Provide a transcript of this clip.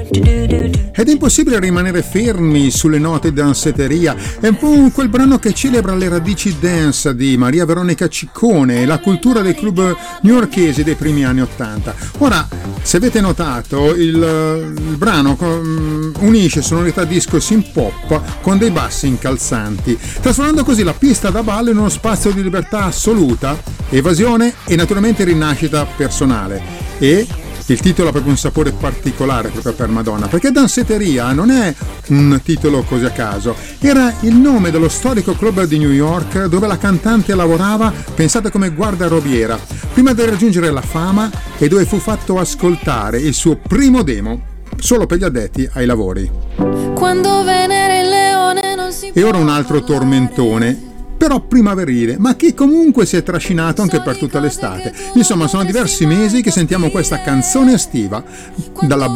Ed è impossibile rimanere fermi sulle note danzetteria. È un po' quel brano che celebra le radici dance di Maria Veronica Ciccone e la cultura dei club newyorkesi dei primi anni '80. Ora, se avete notato, il brano unisce sonorità disco synth pop con dei bassi incalzanti, trasformando così la pista da ballo in uno spazio di libertà assoluta, evasione e naturalmente rinascita personale. E il titolo ha proprio un sapore particolare proprio per Madonna, perché Danzetteria non è un titolo così a caso, era il nome dello storico club di New York dove la cantante lavorava, pensate, come guardarobiera, prima di raggiungere la fama, e dove fu fatto ascoltare il suo primo demo solo per gli addetti ai lavori. Quando Venere il leone non si E ora un altro tormentone, però primaverile, ma che comunque si è trascinato anche per tutta l'estate. Insomma, sono diversi mesi che sentiamo questa canzone estiva dalla